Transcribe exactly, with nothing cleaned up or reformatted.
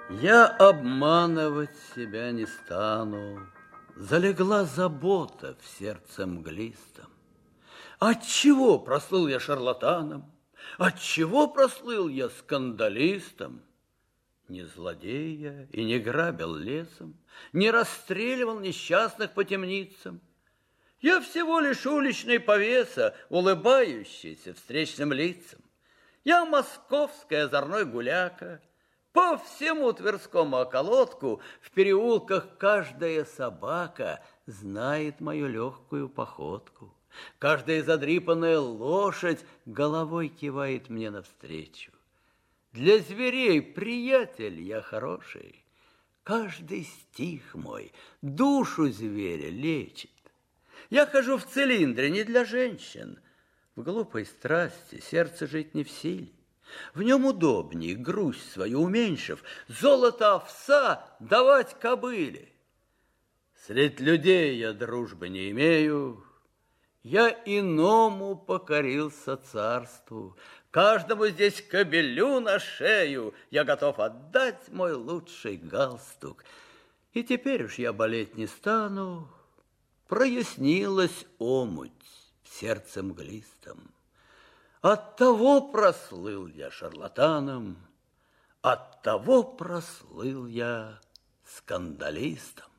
Я обманывать себя не стану. Залегла забота в сердце мглистом. Отчего прослыл я шарлатаном? Отчего прослыл я скандалистом? Не злодей я и не грабил лесом, не расстреливал несчастных по темницам. Я всего лишь уличный повеса, улыбающийся встречным лицам. Я московская озорной гуляка. По всему Тверскому околотку в переулках каждая собака знает мою легкую походку. Каждая задрипанная лошадь головой кивает мне навстречу. Для зверей приятель я хороший. Каждый стих мой душу зверя лечит. Я хожу в цилиндре не для женщин. В глупой страсти сердце жить не в силе. В нем удобней, грусть свою уменьшив, золото овса давать кобыле. Средь людей я дружбы не имею, я иному покорился царству. Каждому здесь кобелю на шею я готов отдать мой лучший галстук. И теперь уж я болеть не стану, прояснилась омуть в сердце мглистом. Оттого прослыл я шарлатаном, оттого прослыл я скандалистом.